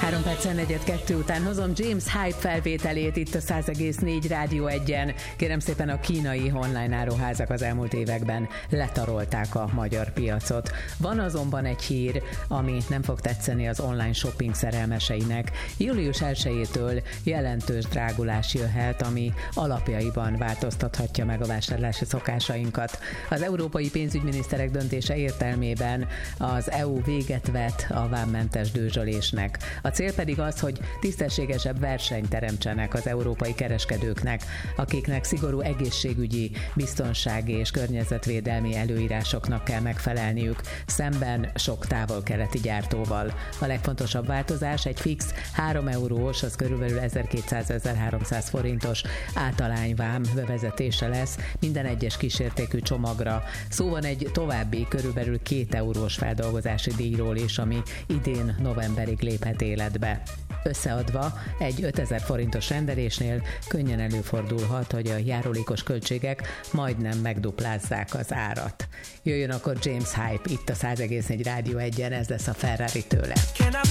3:42 után hozom James Hype felvételét itt a 100,4 Rádió 1-en. Kérem szépen, a kínai online áruházak az elmúlt években letarolták a magyar piacot. Van azonban egy hír, ami nem fog tetszeni az online shopping szerelmeseinek. Július 1-től jelentős drágulás jöhet, ami alapjaiban változtathatja meg a vásárlási szokásainkat. Az európai pénzügyminiszterek döntése értelmében az EU véget vet a vámmentes dőzsölésnek. A cél pedig az, hogy tisztességesebb versenyt teremtsenek az európai kereskedőknek, akiknek szigorú egészségügyi, biztonsági és környezetvédelmi előírásoknak kell megfelelniük, szemben sok távol-keleti gyártóval. A legfontosabb változás egy fix 3 eurós, az körülbelül 1200-1300 forintos általányvám bevezetése lesz minden egyes kísértékű csomagra. Szó van egy további körülbelül 2 eurós feldolgozási díjról is, ami idén novemberig léphet életbe. Összeadva egy 5000 forintos rendelésnél könnyen előfordulhat, hogy a járulékos költségek majdnem megduplázzák az árat. Jöjjön akkor James Hype itt a 100,4 Rádió 1-en, ez lesz a Ferrari tőle.